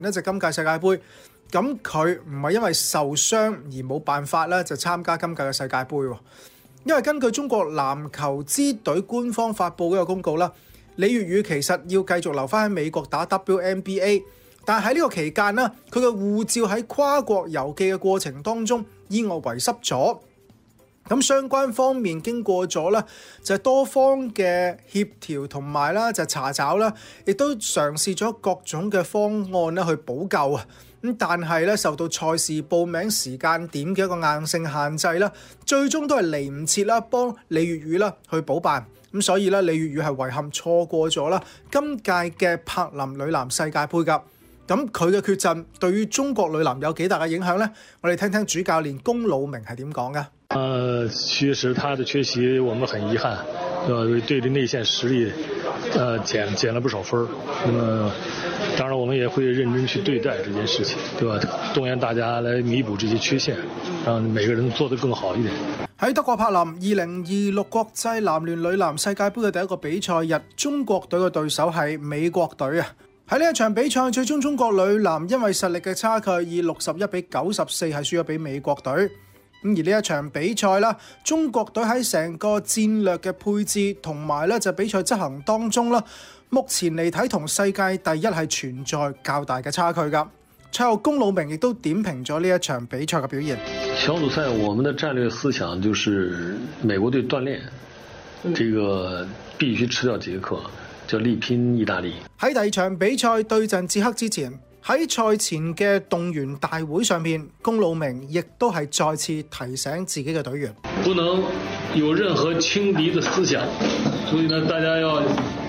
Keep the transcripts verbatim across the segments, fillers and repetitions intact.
呢就今屆世界盃。咁佢唔係因為受傷而冇辦法咧就參加今屆嘅世界盃喎，因為根據中國籃球之隊官方發布嗰個公告啦，李粵宇其實要繼續留翻喺美國打 W N B A， 但係喺呢個期間呢，佢嘅護照喺跨國郵寄嘅過程當中意外遺失咗。咁相關方面經過咗咧，就係多方嘅協調同埋啦，就查找啦，亦都嘗試咗各種嘅方案咧去補救啊。咁但係咧受到賽事報名時間點嘅一個硬性限制啦，最終都係嚟唔切啦，幫李粵宇啦去補辦。咁所以咧，李粵宇係遺憾錯過咗啦今屆嘅柏林女籃世界盃㗎。咁佢嘅缺陣對於中國女籃有幾大嘅影響呢？我哋聽聽主教練龔魯鳴係點講㗎。 呃，確實他的缺席我們很遺憾，呃，對着內線實力，呃，減減了不少分。那麼，當然我們也會認真去對待這件事情，對吧？動員大家來彌補這些缺陷，讓每個人做得更好一點。 喺德國柏林二零二六國際男聯女籃世界盃嘅第一個比賽日，中國隊嘅對手係美國隊啊。喺呢一場比賽，最終中國女籃因為實力嘅差距，以六十一比九十四係輸咗俾美國隊。咁而呢一場比賽啦，中國隊喺成個戰略嘅配置同埋咧就比賽執行當中啦，目前嚟睇同世界第一係存在較大嘅差距㗎。賽後龔魯鳴亦都點評咗呢一場比賽嘅表現。 小組賽我們的戰略思想就是美國隊鍛鍊，這個必須吃掉捷克，就力拼意大利。 喺第二場比賽對陣捷克之前，喺賽前嘅動員大會上面，龔魯鳴亦都係再次提醒自己嘅隊員， 不能有任何輕敵的思想，所以呢，大家要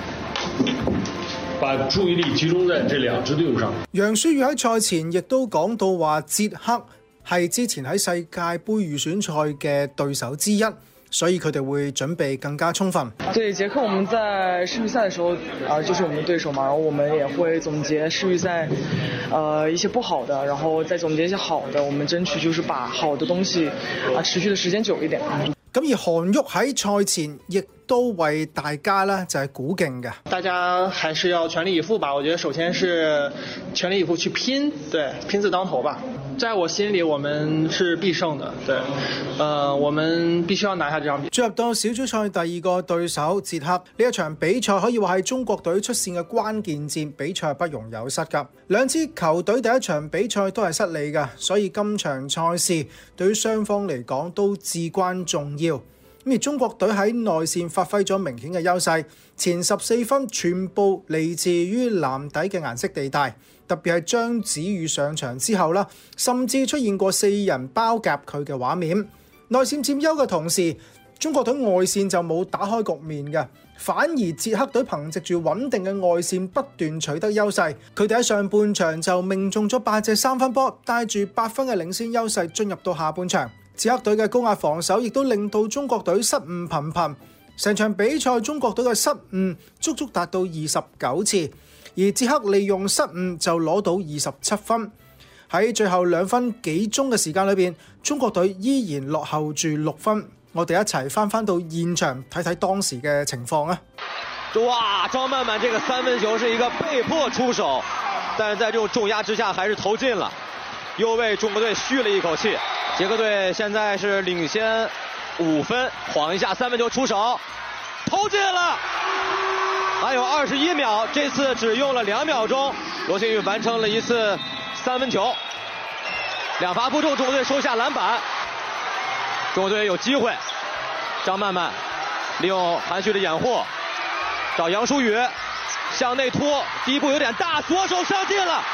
把注意力集中在這兩支隊伍上。 楊舒瑜喺賽前亦都講到話，捷克係之前喺世界盃預選賽嘅對手之一。所以佢哋會準備更加充分。 對捷克，我們在世預賽的時候，啊、呃，就是我們的對手嘛，然後我們也會總結世預賽，呃，一些不好的，然後再總結一些好的，我們爭取就是把好的東西，啊、呃，持續的時間久一點。 咁而韓旭喺賽前亦都為大家咧就係鼓勁嘅。 大家還是要全力以赴吧，我覺得首先是全力以赴去拼，對，拼字當頭吧。在我心裡，我們是必勝的，對，呃，我們必須要拿下這場比賽。 進入到小組賽第二個對手捷克，呢一場比賽可以話係中國隊出線嘅關鍵戰，比賽不容有失㗎。兩支球隊第一場比賽都係失利㗎，所以今場賽事對於雙方嚟講都至關重要。咁而中國隊喺內線發揮咗明顯嘅優勢，前十四分全部嚟自於籃底嘅顏色地帶，特別係張子宇上場之後啦，甚至出現過四人包夾佢嘅畫面。內線佔優嘅同時，中國隊外線就冇打開局面嘅，反而捷克隊憑藉住穩定嘅外線不斷取得優勢。佢哋喺上半場就命中咗八隻三分波，帶住八分嘅領先優勢進入到下半場。捷克隊嘅高壓防守亦都令到中國隊失誤頻頻，成場比賽中國隊嘅失誤足足達到二十九次，而捷克利用失誤就攞到二十七分。喺最後兩分幾鐘嘅時間裏邊，中國隊依然落後住六分。我哋一齊翻翻到現場睇睇當時嘅情況啊！ 哇，張曼曼這個三分球是一個被迫出手，但是在這種重壓之下還是投進了，又為中國隊噓了一口氣。捷克隊現在是領先五分，晃一下三分球出手，投進了。還有二十一秒，這次只用了兩秒鐘，羅星宇完成了一次三分球，兩罰不中，中國隊收下籃板。中國隊有機會，張曼曼利用韓旭的掩護，找楊舒宇向內拖，第一步有點大，左手上進了。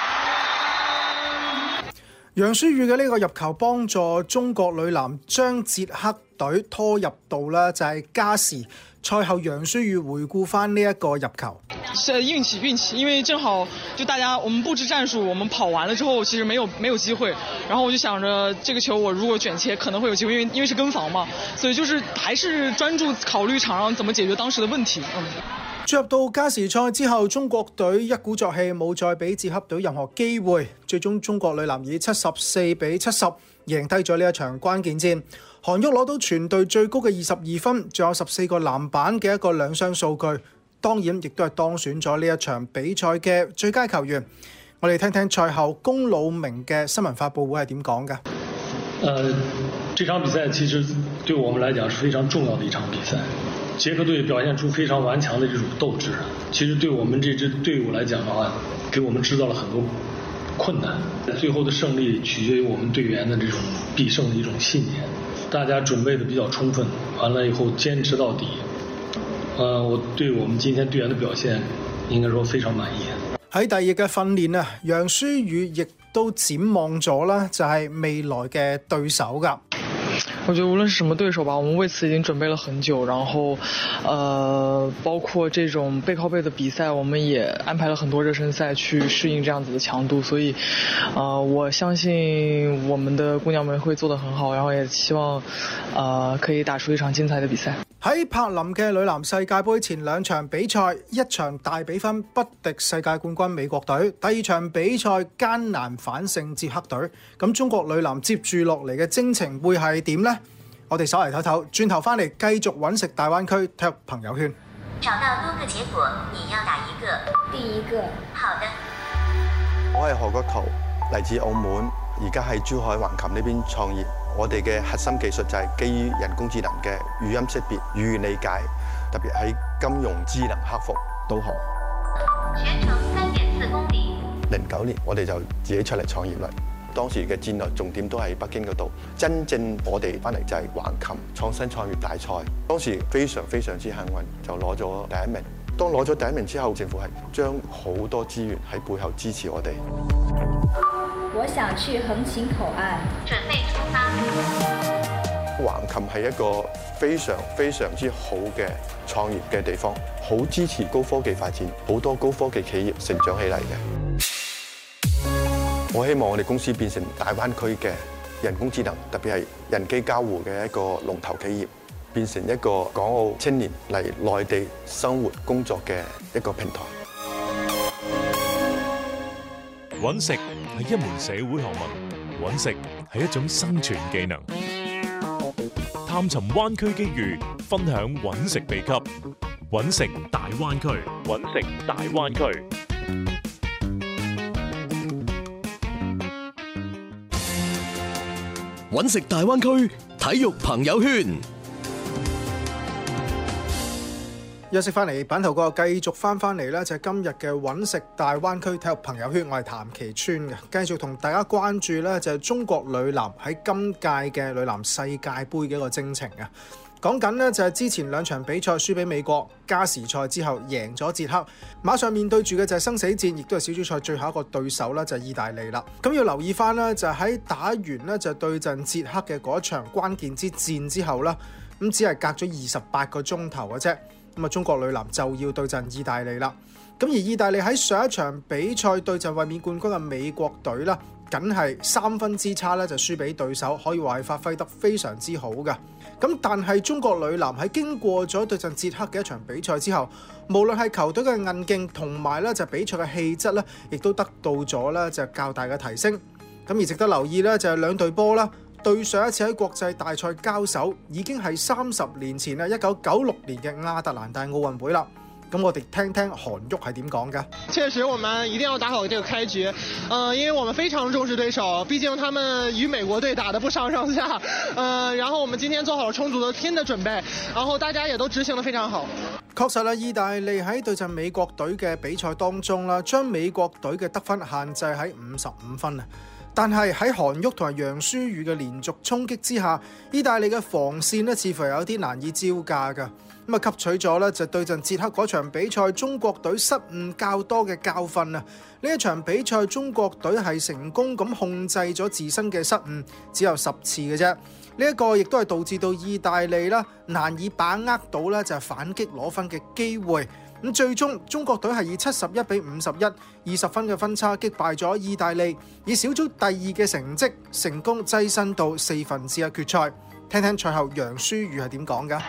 楊舒宇嘅呢個入球幫助中國女籃將捷克隊拖入到啦，就係加時。賽後楊舒宇回顧翻呢一個入球， 是運氣運氣，因為正好就大家我們佈置戰術，我們跑完了之後其實沒有沒有機會，然後我就想着這個球我如果捲切可能會有機會，因為因為是跟防嘛，所以就是還是專注考慮場上怎麼解決當時的問題。嗯。 進入到加時賽之後，中國隊一鼓作氣，冇再俾捷克隊任何機會，最終中國女籃以七十四比七十贏低咗呢一場關鍵戰。韓旭攞到全隊最高嘅二十二分，仲有十四個籃板嘅一個兩雙數據，當然亦都係當選咗呢一場比賽嘅最佳球員。 我哋聽聽賽後龔魯鳴嘅新聞發佈會係點講㗎？ 呃，這場比賽其實對我們來講是非常重要的一場比賽。捷克隊表現出非常頑強的這種鬥志，其實對我們這支隊伍來講的話，給我們製造了很多困難。最後的勝利取決於我們隊員的這種必勝的一種信念。大家準備的比較充分，完了以後堅持到底。呃，我對我們今天隊員的表現應該說非常滿意。 喺第二日嘅訓練啊，楊舒宇亦都展望咗啦，就係未來嘅對手㗎。 我覺得無論是什麼對手吧，我們為此已經準備了很久，然後，呃，包括這種背靠背的比賽，我們也安排了很多熱身賽去適應這樣子的強度，所以，呃，我相信我們的姑娘們會做得很好，然後也希望，呃，可以打出一場精彩的比賽。 喺柏林嘅女籃世界盃前兩場比賽，一場大比分不敵世界冠軍美國隊，第二場比賽艱難反勝捷克隊。咁中國女籃接住落嚟嘅征程會係點呢？我哋稍嚟唞唞，轉頭翻嚟繼續揾食大灣區體育朋友圈。 找到多個結果，你要哪一個？ 第一個。 好的。 我係何國圖，嚟自澳門，而家喺珠海橫琴呢邊創業。我哋嘅核心技術就係基於人工智能嘅語音識別、語言理解，特別喺金融智能客服導航。 全程三點四公里。 零九年我哋就自己出嚟創業啦。當時嘅戰略重點都喺北京嗰度，真正我哋翻嚟就係橫琴創新創業大賽。當時非常非常之幸運，就攞咗第一名。當攞咗第一名之後，政府係將好多資源喺背後支持我哋。 我想去橫琴口岸， 準備出發。 橫琴係一個非常非常之好嘅創業嘅地方，好支持高科技發展，好多高科技企業成長起嚟嘅。我希望我哋公司變成大灣區嘅人工智能，特別係人機交互嘅一個龍頭企業，變成一個港澳青年嚟內地生活工作嘅一個平台。 揾食係一門社會學問，揾食係一種生存技能。探尋灣區機遇，分享揾食秘笈。揾食大灣區，揾食大灣區。 揾食大灣區體育朋友圈。 休息翻嚟，版頭嗰個繼續翻翻嚟啦，就係今日嘅揾食大灣區體育朋友圈，我係譚其川嘅，繼續同大家關注咧就係中國女籃喺今屆嘅女籃世界盃嘅一個征程啊。講緊呢，就係之前兩場比賽輸俾美國，加時賽之後贏咗捷克，馬上面對住嘅就係生死戰，亦都係小組賽最後一個對手啦，就係意大利啦。咁要留意翻啦，就喺打完呢，就對陣捷克嘅嗰場關鍵之戰之後啦，咁只係隔咗二十八個鐘頭嘅啫。咁啊，中國女籃就要對陣意大利啦。咁而意大利喺上一場比賽對陣衛冕冠軍嘅美國隊啦，僅係三分之差咧就輸俾對手，可以話係發揮得非常之好嘅。咁但係中國女籃喺經過咗對陣捷克嘅一場比賽之後，無論係球隊嘅韌勁同埋咧就比賽嘅氣質咧，亦都得到咗咧就較大嘅提升。咁而值得留意咧就係兩隊波啦。對上一次喺國際大賽交手已經係三十年前啦，一九九六年嘅亞特蘭大奧運會啦。咁我哋聽聽韓旭係點講㗎？ 確實，我們一定要打好這個開局，呃，因為我們非常重視對手，畢竟他們與美國隊打得不相上下，呃，然後我們今天做好了充足的天的準備，然後大家也都執行得非常好。 確實啦，意大利喺對陣美國隊嘅比賽當中啦，將美國隊嘅得分限制喺五十五分啊。但係喺韓旭同埋楊舒宇嘅連續衝擊之下，意大利嘅防線呢似乎有啲難以招架㗎。咁啊，吸取咗呢就對陣捷克嗰場比賽，中國隊失誤較多嘅教訓啊！呢一場比賽，中國隊係成功咁控制咗自身嘅失誤，只有十次嘅啫。呢一個亦都係導致到意大利啦難以把握到呢就係反擊攞分嘅機會。咁最終中國隊係以七十一比五十一二十分嘅分差擊敗咗意大利，以小組第二嘅成績成功躋身到四分之一決賽。聽聽賽後楊舒宇係點講㗎？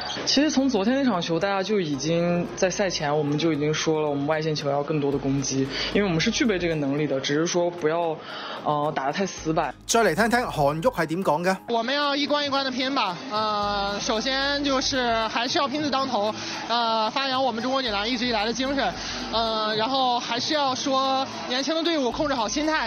其实从昨天那场球，大家就已经在赛前我们就已经说了，我们外线球要更多的攻击，因为我们是具備這個能力的，只是說不要，呃，打得太死板。 再嚟聽聽韓旭係點講嘅。 我們要一關一關的拼吧，呃，首先就是還是要拼字當頭，呃，發揚我們中國女籃一直以來的精神，呃，然後還是要說年輕的隊伍控制好心態。